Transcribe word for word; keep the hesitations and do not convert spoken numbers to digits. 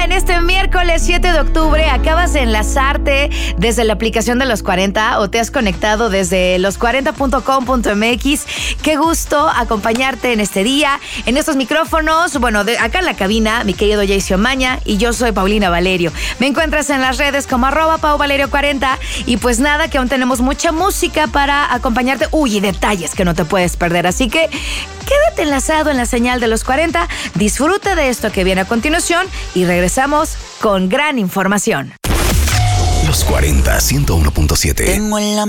En este miércoles siete de octubre acabas de enlazarte desde la aplicación de Los cuarenta o te has conectado desde los cuarenta punto com punto m x. Qué gusto acompañarte en este día, en estos micrófonos. Bueno, de acá en la cabina, mi querido Jayce Omaña y yo soy Paulina Valerio. Me encuentras en las redes como arroba Pau Valerio cuarenta y pues nada, que aún tenemos mucha música para acompañarte. Uy, y detalles que no te puedes perder. Así que quédate enlazado en la señal de Los cuarenta, disfruta de esto que viene a continuación y regresamos con gran información. Los cuarenta, ciento uno punto siete. Tengo en la